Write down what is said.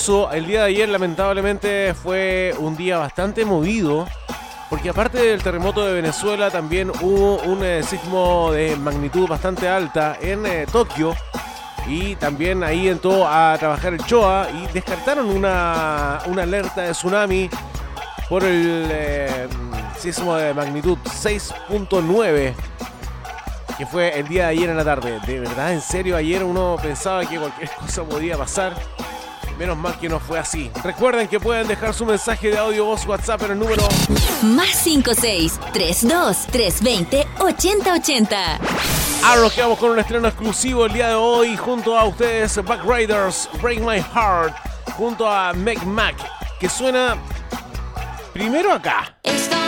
eso, el día de ayer lamentablemente fue un día bastante movido, porque aparte del terremoto de Venezuela también hubo un sismo de magnitud bastante alta en Tokio, y también ahí entró a trabajar el CHOA y descartaron una alerta de tsunami por el sismo de magnitud 6.9 que fue el día de ayer en la tarde. De verdad, en serio, ayer uno pensaba que cualquier cosa podía pasar. Menos mal que no fue así. Recuerden que pueden dejar su mensaje de audio, voz, WhatsApp en el número +56 32 320 8080. Ahora nos quedamos con un estreno exclusivo el día de hoy junto a ustedes, Backriders, Break My Heart, junto a Meg Mac, que suena primero acá.